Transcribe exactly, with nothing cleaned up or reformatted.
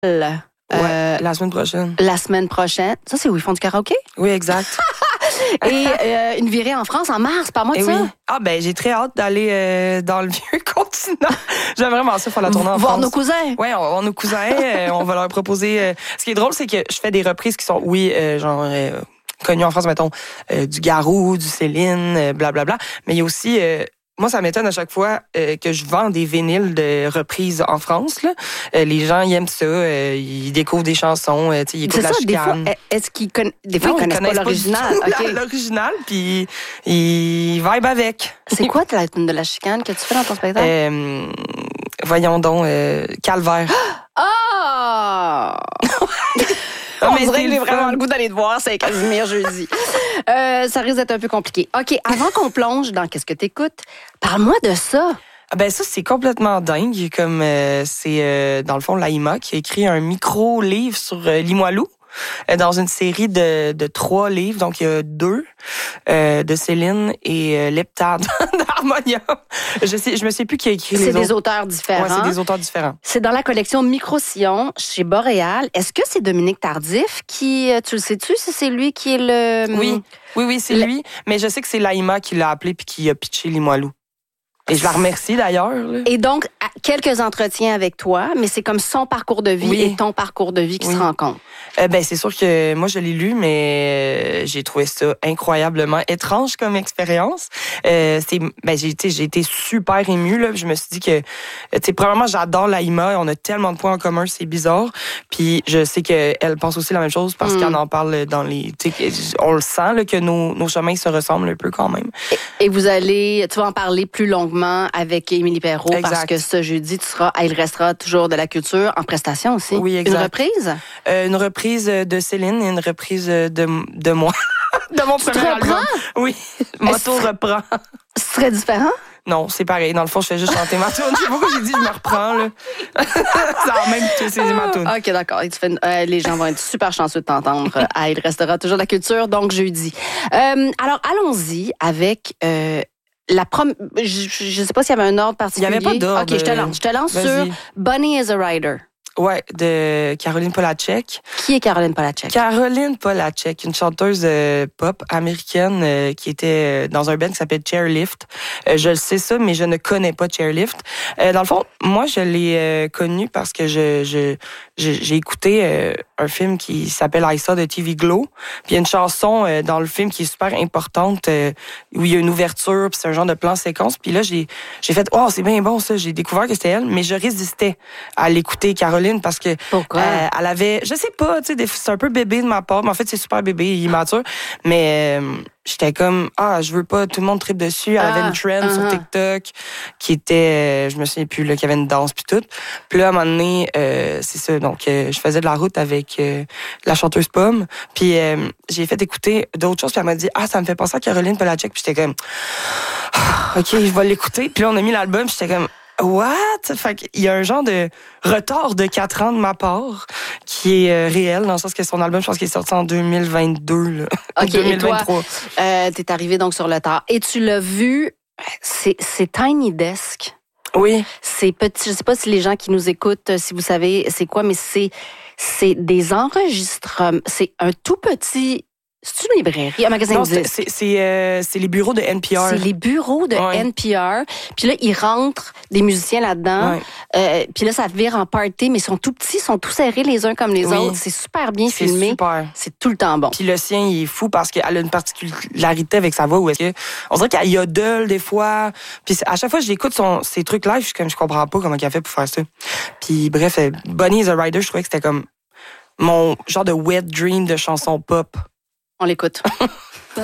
Ouais, euh, la semaine prochaine. La semaine prochaine. Ça, c'est où ils font du karaoké? Oui, exact. Et euh, une virée en France en mars, parle-moi de Et ça. oui. Ah ben j'ai très hâte d'aller euh, dans le vieux continent. J'aime vraiment ça faire la tournée en Voir France. nos cousins. Oui, on va voir nos cousins. euh, on va leur proposer. Euh... Ce qui est drôle, c'est que je fais des reprises qui sont, oui, euh, genre euh, connues en France, mettons, euh, du Garou, du Céline, euh, blablabla. Mais il y a aussi... Euh, moi, ça m'étonne à chaque fois euh, que je vends des vinyles de reprises en France. Là. Euh, les gens, ils aiment ça. Euh, ils découvrent des chansons. Euh, ils écoutent C'est la ça, des fois, chicane. est-ce qu'ils connaissent, des fois, Non, ils connaissent, pas l'original. Pas du tout OK. l'original, puis ils vibent avec. C'est quoi la tune de la chicane que tu fais dans ton spectacle? Euh, voyons donc, euh, Calvaire. Ah! On mais dirait c'est que j'ai le vraiment fun. le goût d'aller te voir, c'est Casimir jeudi. Euh, ça risque d'être un peu compliqué. OK, avant qu'on plonge dans Qu'est-ce que t'écoutes, parle-moi de ça. Ah ben ça, c'est complètement dingue. Comme euh, c'est, euh, dans le fond, l'Aïma qui a écrit un micro-livre sur euh, Limoilou. euh, Dans une série de, de trois livres, donc il y a deux euh, de Céline et euh, Leptade d'Harmonium. Je sais, je me sais plus qui a écrit les C'est des autres. auteurs différents. Ouais, c'est des auteurs différents. C'est dans la collection Micro-Sillon chez Boréal. Est-ce que c'est Dominique Tardif qui, tu le sais-tu, si c'est lui qui est le... Oui, oui, oui, c'est Le- lui. Mais je sais que c'est l'Aïma qui l'a appelé puis qui a pitché Limoilou. Et je la remercie d'ailleurs. là. Et donc, à- quelques entretiens avec toi, mais c'est comme son parcours de vie Oui. et ton parcours de vie qui Oui. se rencontrent. Euh, ben c'est sûr que moi je l'ai lu, mais euh, j'ai trouvé ça incroyablement étrange comme expérience. Euh, c'est, ben j'ai été, j'ai été super émue là. Je me suis dit que, euh, tu sais, premièrement j'adore l'Aïma, on a tellement de points en commun, c'est bizarre. Puis je sais que elle pense aussi la même chose parce Mm. qu'elle en parle dans les, tu sais, on le sent là que nos, nos chemins se ressemblent un peu quand même. Et vous allez, tu vas en parler plus longuement avec Émilie Perrault Exact. parce que ce jeudi, tu seras, à Il restera toujours de la culture en prestation aussi. Oui, exact. Une reprise? Euh, une reprise de Céline et une reprise de de moi, de mon Tu te premier album. reprends? Oui, Moto Est-ce- reprend. Ce serait différent? Non, c'est pareil. Dans le fond, je fais juste chanter ma tune. Je sais pas pourquoi j'ai dit je me reprends, là. Ça a même tout, c'est ma tune. OK, d'accord. Et tu fais une- euh, les gens vont être super chanceux de t'entendre. euh, à Il restera toujours de la culture, donc jeudi. Euh, alors, allons-y avec... Euh, la prom... Je ne sais pas s'il y avait un ordre particulier. Il y avait pas d'ordre. OK, je te lance. Je te lance sur Vas-y. Bunny is a Rider. Ouais, de Caroline Polachek. Qui est Caroline Polachek? Caroline Polachek, une chanteuse euh, pop américaine euh, qui était euh, dans un band qui s'appelle Chairlift. Euh, je le sais ça, mais je ne connais pas Chairlift. Euh, dans le fond, moi, je l'ai euh, connue parce que je, je, je j'ai écouté euh, un film qui s'appelle I Saw de T V Glow. Puis il y a une chanson euh, dans le film qui est super importante euh, où il y a une ouverture, puis c'est un genre de plan séquence. Puis là, j'ai j'ai fait « Oh, c'est bien bon ça! » J'ai découvert que c'était elle, mais je résistais à l'écouter, Caroline, parce que Pourquoi? euh, elle avait, je sais pas, tu sais, des- c'est un peu bébé de ma part, mais en fait c'est super bébé, immature, mais euh, j'étais comme ah je veux pas, tout le monde tripe dessus. Elle Ah, avait une trend uh-huh. sur TikTok qui était, euh, je me souviens plus là, qu'il y avait une danse puis tout. Puis là à un moment donné, euh, c'est ça, donc euh, je faisais de la route avec euh, la chanteuse Pomme, puis euh, j'ai fait écouter d'autres choses, puis elle m'a dit ah ça me fait penser à Caroline Polachek, puis j'étais comme ah, ok je vais l'écouter, puis là on a mis l'album, puis j'étais comme what? Fait qu'il y a un genre de retard de quatre ans de ma part qui est euh, réel, dans le sens que son album, je pense qu'il est sorti en deux mille vingt-deux. Là. OK, deux mille vingt-trois. et toi, euh, t'es arrivé donc sur le tard. Et tu l'as vu, c'est, c'est Tiny Desk. Oui. C'est petit, je sais pas si les gens qui nous écoutent, euh, si vous savez c'est quoi, mais c'est, c'est des enregistrements. C'est un tout petit... C'est une librairie, un magasin Non, de c'est, disques. c'est, c'est, euh, c'est les bureaux de N P R. C'est les bureaux de Ouais. N P R. Puis là, ils rentrent des musiciens là-dedans. Ouais. Euh, puis là, ça vire en party, mais ils sont tout petits, ils sont tous serrés les uns comme les Oui. autres. C'est super bien C'est filmé. super. C'est tout le temps bon. Puis le sien, il est fou parce qu'elle a une particularité avec sa voix où est-ce que on dirait qu'elle yodel des fois. Puis à chaque fois que j'écoute son ses trucs live, je suis comme je comprends pas comment elle fait pour faire ça. Puis bref, euh, Bunny is a Rider, je trouvais que c'était comme mon genre de wet dream de chanson pop. On l'écoute.